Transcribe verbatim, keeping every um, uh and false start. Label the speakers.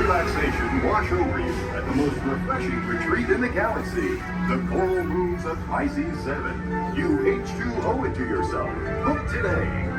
Speaker 1: relaxation wash over you at the most refreshing retreat in the galaxy, the Coral Moons of Pisces seven. You H two O it to yourself. Book today.